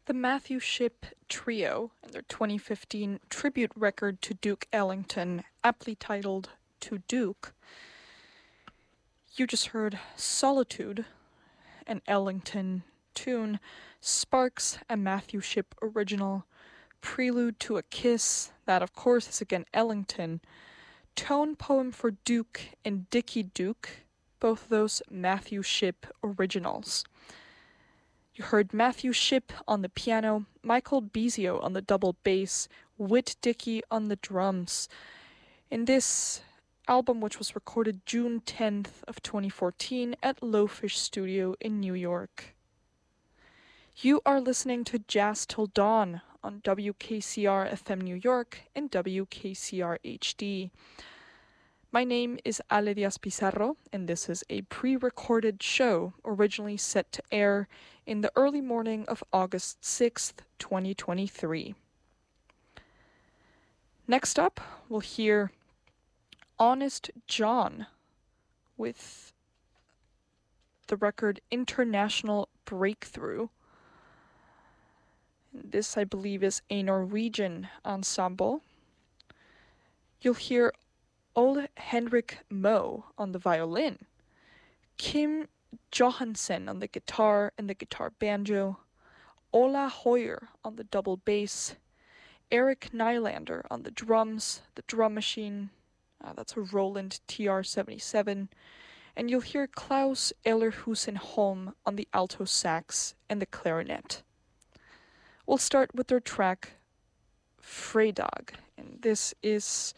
The Matthew Shipp Trio and their 2015 tribute record to Duke Ellington, aptly titled To Duke. You just heard Solitude, an Ellington tune, Sparks, a Matthew Shipp original, Prelude to a Kiss, that of course is again Ellington, Tone Poem for Duke and Dickie Duke, both of those Matthew Shipp originals. You heard Matthew Shipp on the piano, Michael Bizio on the double bass, Whit Dickey on the drums. In this album, which was recorded June 10th of 2014 at Lowfish Studio in New York. You are listening to Jazz Till Dawn on WKCR FM New York and WKCR HD. My name is Ale Diaz Pizarro, and this is a pre-recorded show originally set to air in the early morning of August 6th, 2023. Next up, we'll hear Honest John with the record International Breakthrough. This, I believe, is a Norwegian ensemble. You'll hear Ole Henrik Moe on the violin, Kim Johansen on the guitar and the guitar banjo, Ola Hoyer on the double bass, Eric Nylander on the drums, the drum machine, that's a Roland TR-77, and you'll hear Klaus Ellerhusen Holm on the alto sax and the clarinet. We'll start with their track Fredag, and this is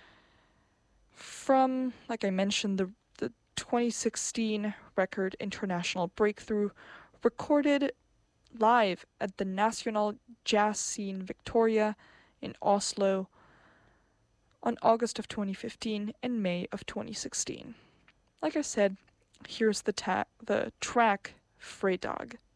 from, like I mentioned, the 2016 record International Breakthrough, recorded live at the National Jazz Scene Victoria in Oslo on August of 2015 and May of 2016. Like I said, here's the track Fredag.